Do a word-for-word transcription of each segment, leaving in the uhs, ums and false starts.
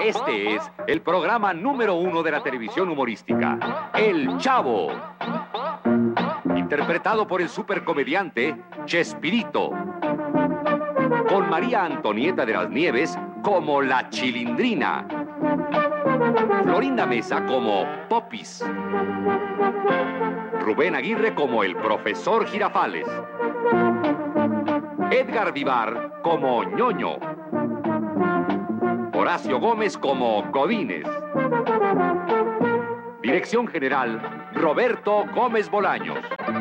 Este es el programa número uno de la televisión humorística, El Chavo. Interpretado por el supercomediante Chespirito. Con María Antonieta de las Nieves como la Chilindrina. Florinda Mesa como Popis. Rubén Aguirre como el profesor Girafales. Edgar Vivar como Ñoño. Horacio Gómez como Godínez. Dirección general, Roberto Gómez Bolaños.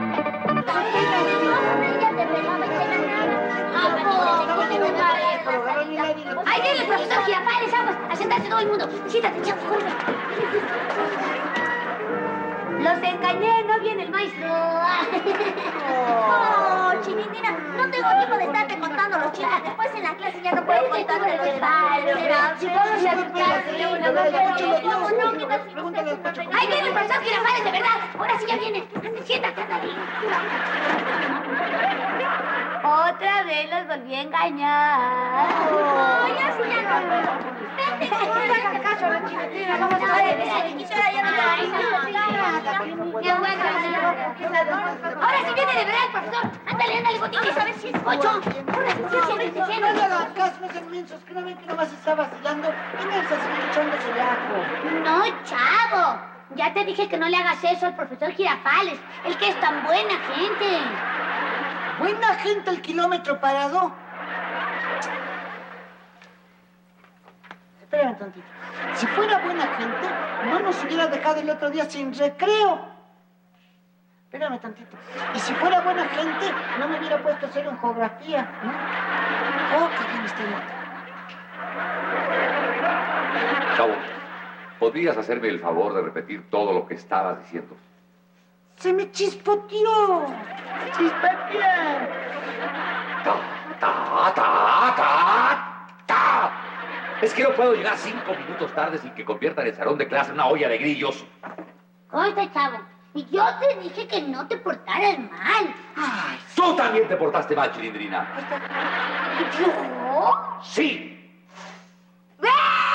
¡Ay, dile, profesor Girafales! ¡Vamos a sentarse todo el mundo! ¡Siéntate, chavo, corre! Los engañé, no viene el maestro. Oh, Chilindrina, no tengo tiempo de estarte contando los chistes. Después en la clase ya no puedo contarte los chistes. Si todos se ¡ay, viene el profesor Girafales, de verdad! Ahora sí ya viene. Siéntate, ahí. Otra vez los volví a engañar. Oh, ya sí, ya no. Vente, no hagas caso a la Chilindrina. Vamos a ver, ya no te ¡qué bueno! Ahora sí viene de verdad el profesor. Ándale, ándale, botiquín, a ver si es ocho. No le hagas caso, no sean mensos, que no ven que nomás está vacilando. Vénganse a seguir echándose el ajo. No, chavo. Ya te dije que no le hagas eso al profesor Girafales. El que es tan buena gente. Buena gente el kilómetro parado. Espérame tantito. Si fuera buena gente, no nos hubiera dejado el otro día sin recreo. Espérame tantito. Y si fuera buena gente, no me hubiera puesto a hacer en geografía, ¿no? Oh, qué bien está el otro. Chavo, ¿podrías hacerme el favor de repetir todo lo que estabas diciendo? ¡Se me chispoteó! ¡Chispoteó! Ta, ta, ta, ta, ta. Es que no puedo llegar cinco minutos tarde sin que conviertan el salón de clase en una olla de grillos. Oye, chavo, y yo te dije que no te portaras mal. Ay, Tú también te portaste mal, Chilindrina. ¿Yo? Sí. no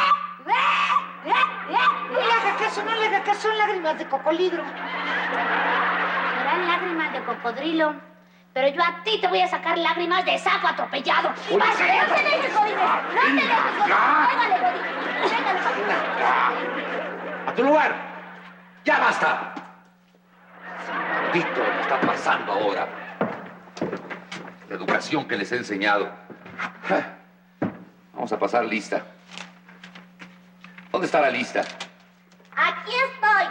le haga caso, no le haga caso, son lágrimas de cocodrilo. Serán lágrimas de cocodrilo, pero yo a ti te voy a sacar lágrimas de sapo atropellado. Uy, ¡Vas a ver! ¡No te dejes, Godínez! ¡No te dejes, Godínez! ¡Pégale, Godínez! ¡Pégale, ¡A tu lugar! ¡Ya basta! Maldito lo que está pasando ahora. La educación que les he enseñado. Vamos a pasar lista. ¿Dónde está la lista? ¡Aquí estoy!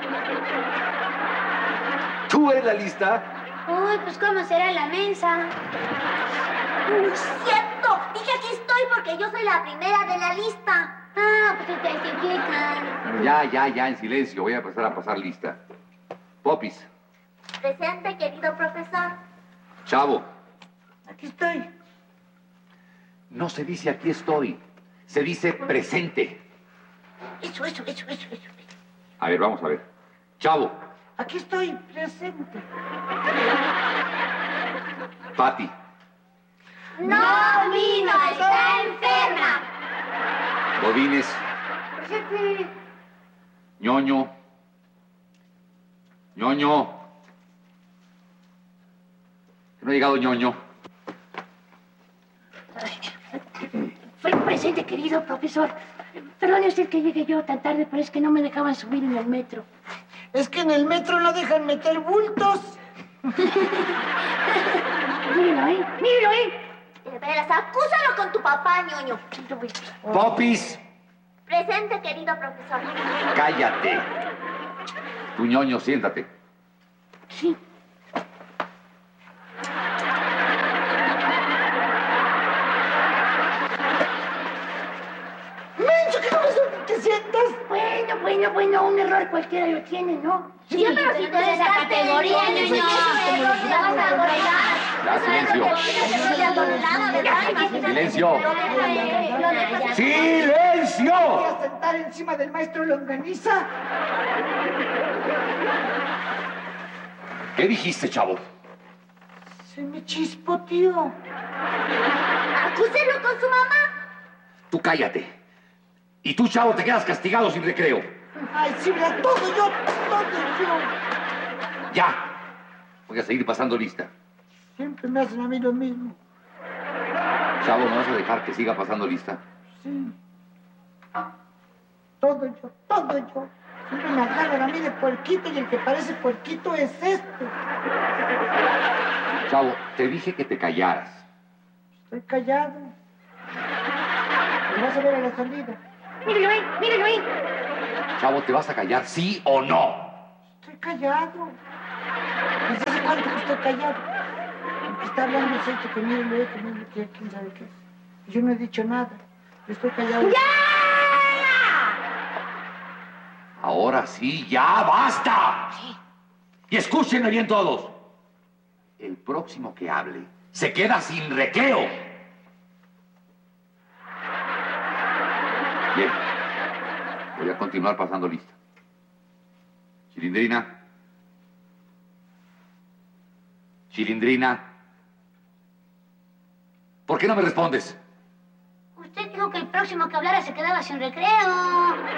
¿Tú eres la lista? Uy, pues ¿cómo será la mensa? ¡Uy, cierto! Dije aquí estoy porque yo soy la primera de la lista. Ah, pues ustedes se equivocan. Ya, ya, ya, en silencio. Voy a empezar a pasar lista. Popis. Presente, querido profesor. Chavo. Aquí estoy. No se dice aquí estoy. Se dice presente. Eso, eso, eso, eso, eso. A ver, vamos a ver. Chavo. Aquí estoy, presente. Pati. No vino, está enferma. Godínez. Presente. Ñoño. Ñoño. ¿No ha llegado Ñoño? Fue presente, querido profesor. Perdone usted que llegue yo tan tarde, pero es que no me dejaban subir en el metro. Es que en el metro no dejan meter bultos. Míralo ahí, míralo ahí. De veras, acúsalo con tu papá, Ñoño. Popis. Presente, querido profesor. Cállate. Tu Ñoño, siéntate. Sí. ¡Mencho, que no me te sientas! Bueno, bueno, bueno, un error cualquiera lo tiene, ¿no? Sí, pero si tú eres esa categoría, Ñoño. Ya vas a tolerar. Ya, silencio. Silencio. ¡Silencio! ¿Voy a sentar encima del maestro Longaniza? ¿Qué dijiste, chavo? Se me chispoteó. Acúselo con su mamá. Tú cállate. Y tú, Chavo, te quedas castigado sin recreo. Ay, sí, mira, todo yo, todo yo. Ya. Voy a seguir pasando lista. Siempre me hacen a mí lo mismo. Chavo, ¿no vas a dejar que siga pasando lista? Sí. Todo yo, todo yo. Siempre me agarran a mí de puerquito y el que parece puerquito es este. Chavo, te dije que te callaras. Estoy callado. Me vas a ver a la salida. Mira que ven, mira que ven. Chavo, ¿te vas a callar, sí o no? Estoy callado. ¿Desde hace cuánto que estoy callado? El que está hablando es este, que mire lo que mire que quién sabe qué. Yo no he dicho nada. Estoy callado. ¡Ya! Ahora sí, ya basta. Sí. Y escúchenme bien todos. El próximo que hable se queda sin recreo. Bien. Voy a continuar pasando lista. Chilindrina. Chilindrina. ¿Por qué no me respondes? Usted dijo que el próximo que hablara se quedaba sin recreo.